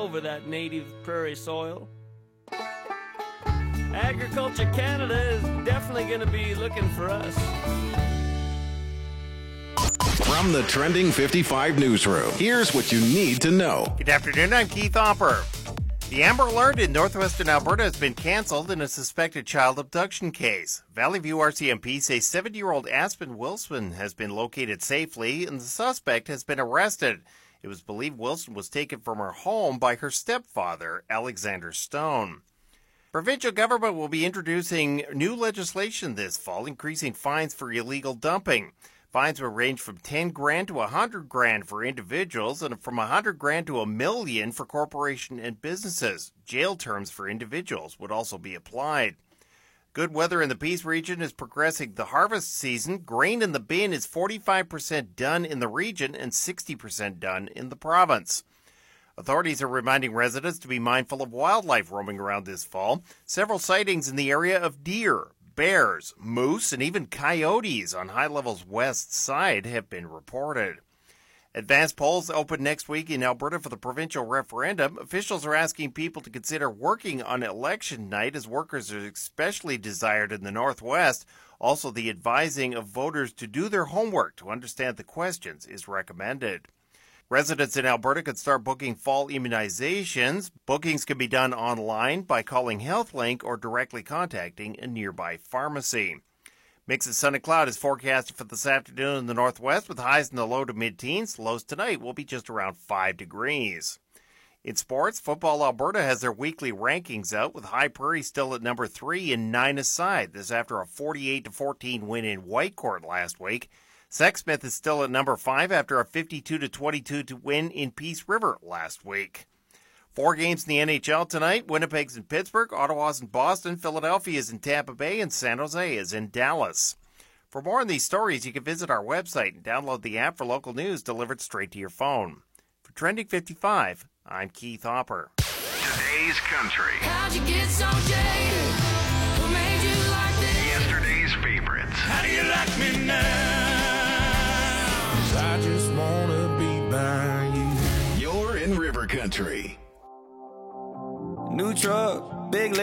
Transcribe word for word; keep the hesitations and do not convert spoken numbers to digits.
over that native prairie soil. Agriculture Canada is definitely going to be looking for us. From the Trending fifty-five newsroom, here's what you need to know. Good afternoon, I'm Keith Hopper. The Amber Alert in northwestern Alberta has been cancelled in a suspected child abduction case. Valley View R C M P say seventy-year-old Aspen Wilson has been located safely and the suspect has been arrested. It was believed Wilson was taken from her home by her stepfather, Alexander Stone. Provincial government will be introducing new legislation this fall, increasing fines for illegal dumping. Fines will range from ten grand to one hundred grand for individuals and from one hundred grand to a million for corporations and businesses. Jail terms for individuals would also be applied. Good weather in the Peace region is progressing the harvest season. Grain in the bin is forty-five percent done in the region and sixty percent done in the province. Authorities are reminding residents to be mindful of wildlife roaming around this fall. Several sightings in the area of deer, bears, moose, and even coyotes on High Level's west side have been reported. Advanced polls open next week in Alberta for the provincial referendum. Officials are asking people to consider working on election night as workers are especially desired in the Northwest. Also, the advising of voters to do their homework to understand the questions is recommended. Residents in Alberta can start booking fall immunizations. Bookings can be done online by calling HealthLink or directly contacting a nearby pharmacy. Mix of sun and cloud is forecasted for this afternoon in the northwest with highs in the low to mid-teens. Lows tonight will be just around five degrees. In sports, Football Alberta has their weekly rankings out with High Prairie still at number three and nine aside. This after a forty-eight to fourteen win in Whitecourt last week. Sexsmith is still at number five after a fifty-two to twenty-two to win in Peace River last week. Four games in the N H L tonight. Winnipeg's in Pittsburgh, Ottawa's in Boston, Philadelphia is in Tampa Bay, and San Jose is in Dallas. For more on these stories, you can visit our website and download the app for local news delivered straight to your phone. For Trending fifty-five, I'm Keith Hopper. Today's country. How'd you get so jaded? What made you like this? Yesterday's favorites. How do you like me now? I just wanna be by you. You're in River Country. New truck, big